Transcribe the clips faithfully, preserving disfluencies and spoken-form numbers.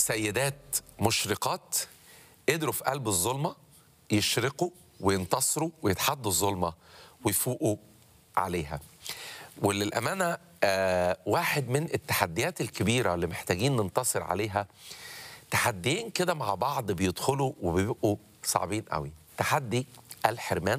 سيدات مشرقات قدروا في قلب الظلمة يشرقوا وينتصروا ويتحدوا الظلمة ويفوقوا عليها. وللأمانة آه واحد من التحديات الكبيرة اللي محتاجين ننتصر عليها تحديين كده مع بعض بيدخلوا وبيبقوا صعبين قوي. تحدي الحرمان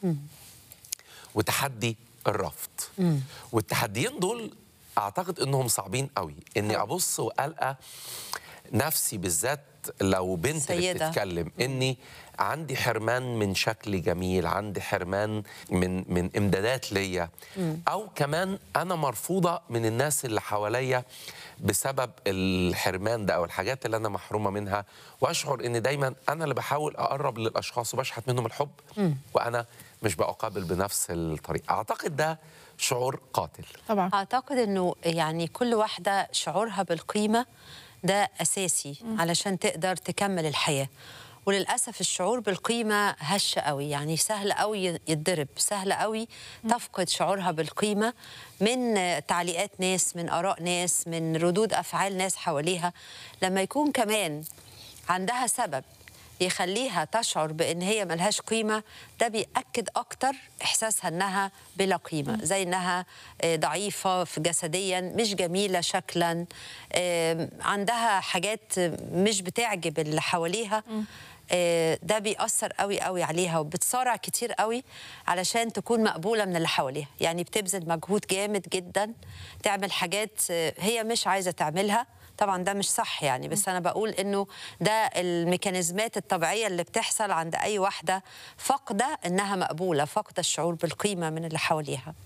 وتحدي الرفض. مم. والتحديين دول أعتقد أنهم صعبين قوي، أني أبص وألقى نفسي بالذات لو بنت سيدة. بتتكلم اني عندي حرمان من شكل جميل، عندي حرمان من من امدادات ليا، او كمان انا مرفوضه من الناس اللي حواليا بسبب الحرمان ده او الحاجات اللي انا محرومه منها، واشعر ان دايما انا اللي بحاول اقرب للاشخاص وبشحت منهم الحب مم. وانا مش بقابل بنفس الطريقه. اعتقد ده شعور قاتل. طبعا اعتقد انه يعني كل واحده شعورها بالقيمه ده أساسي م. علشان تقدر تكمل الحياة. وللأسف الشعور بالقيمة هش قوي، يعني سهل قوي يتضرب، سهل قوي م. تفقد شعورها بالقيمة من تعليقات ناس، من آراء ناس، من ردود أفعال ناس حواليها. لما يكون كمان عندها سبب يخليها تشعر بأن هي ملهاش قيمة، ده بيأكد أكتر إحساسها أنها بلا قيمة، زي أنها ضعيفة في جسديا، مش جميلة شكلا، عندها حاجات مش بتعجب اللي حواليها. ده بيأثر قوي قوي عليها، وبتصارع كتير قوي علشان تكون مقبولة من اللي حواليها. يعني بتبذل مجهود جامد جدا تعمل حاجات هي مش عايزة تعملها. طبعا ده مش صح يعني، بس أنا بقول إنه ده الميكانيزمات الطبيعية اللي بتحصل عند أي واحدة فاقدة إنها مقبولة، فاقدة الشعور بالقيمة من اللي حواليها.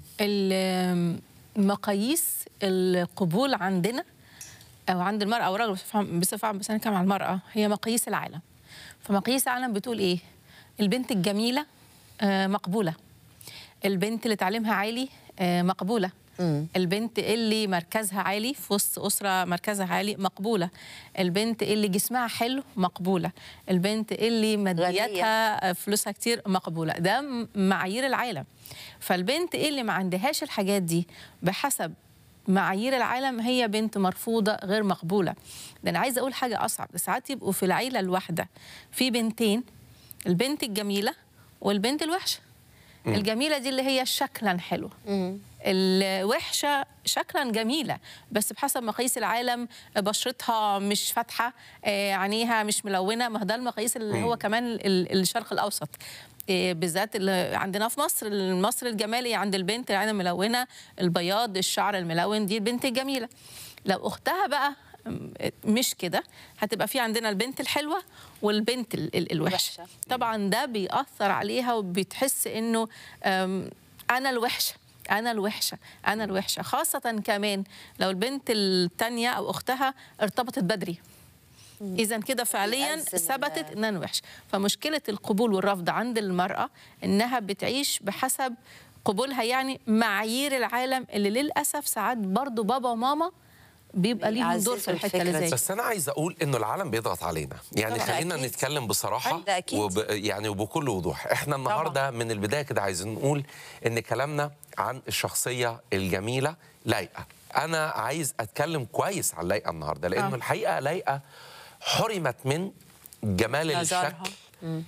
مقاييس القبول عندنا أو عند المرأة أو الرجل بصفة عامة، بس أنا كمان على المرأة، هي مقاييس العالم. فمقاييس العالم بتقول إيه؟ البنت الجميلة مقبولة، البنت اللي تعليمها عالي مقبولة، مم. البنت اللي مركزها عالي في وسط أسرة مركزها عالي مقبولة، البنت اللي جسمها حلو مقبولة، البنت اللي مادياتها فلوسها كتير مقبولة. ده معايير العالم. فالبنت اللي ما عندهاش الحاجات دي بحسب معايير العالم هي بنت مرفوضة غير مقبولة. ده أنا عايزة أقول حاجة أصعب، ساعات يبقوا في العيلة الواحدة في بنتين، البنت الجميلة والبنت الوحشة. مم. الجميلة دي اللي هي شكلا حلوة، مم. الوحشة شكلا جميلة بس بحسب مقاييس العالم بشرتها مش فاتحة، عينيها مش ملونة. ما ده المقاييس اللي هو كمان الشرق الأوسط بالذات اللي عندنا في مصر. مصر الجمالي عند البنت العين الملونة، البياض، الشعر الملون، دي البنت الجميلة. لو أختها بقى مش كده هتبقى في عندنا البنت الحلوة والبنت الوحشة. طبعا ده بيأثر عليها وبتحس إنه أنا الوحشة أنا الوحشة أنا الوحشة، خاصة كمان لو البنت التانية أو أختها ارتبطت بدري. إذا كده فعليا ثبتت إن أنا وحشة. فمشكلة القبول والرفض عند المرأة إنها بتعيش بحسب قبولها، يعني معايير العالم اللي للأسف ساعات برضو بابا وماما بيبقى ليهم دور في الحته اللي زي. بس انا عايز اقول انه العالم بيضغط علينا، يعني خلينا أكيد. نتكلم بصراحه وب... يعني وبكل وضوح. احنا النهارده طبعا. من البدايه كده عايزين نقول ان كلامنا عن الشخصيه الجميله لايقه. انا عايز اتكلم كويس عن لايقه النهارده، لانه آه. الحقيقه لايقه حرمت من جمال الشكل مم.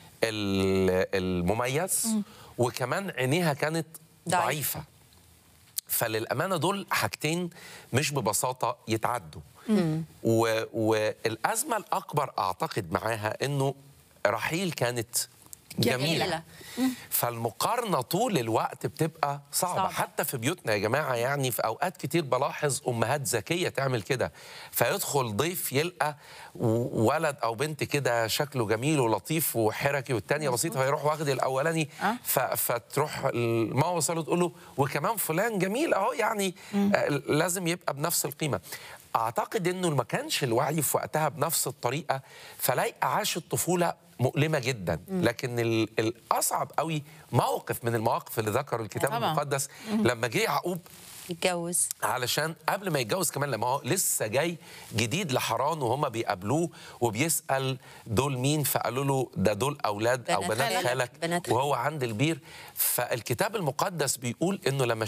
المميز، مم. وكمان عينيها كانت ضعيفه, ضعيفة. فللأمانة دول حاجتين مش ببساطة يتعدوا. و... والأزمة الأكبر أعتقد معاها أنه رحيل كانت جميلة, جميلة. فالمقارنة طول الوقت بتبقى صعبة. صعبة حتى في بيوتنا يا جماعة، يعني في أوقات كتير بلاحظ أمهات ذكية تعمل كده، فيدخل ضيف يلقى ولد أو بنت كده شكله جميل ولطيف وحركي والتانية بسيطة، فيروح واخد الأولاني أه؟ فتروح ما وصله تقول له وكمان فلان جميل أهو، يعني آه لازم يبقى بنفس القيمة. أعتقد أنه ما كانش الوعي في وقتها بنفس الطريقة، فلايقة عاشت طفولة مؤلمة جدا. لكن الأصعب قوي موقف من المواقف اللي ذكر الكتاب المقدس لما جه يعقوب يتجوز، علشان قبل ما يتجوز كمان لما هو لسه جاي جديد لحران وهم بيقابلوه وبيسأل دول مين، فقالوا له ده دول أولاد أو بنات خالك، وهو عند البير. فالكتاب المقدس بيقول إنه لما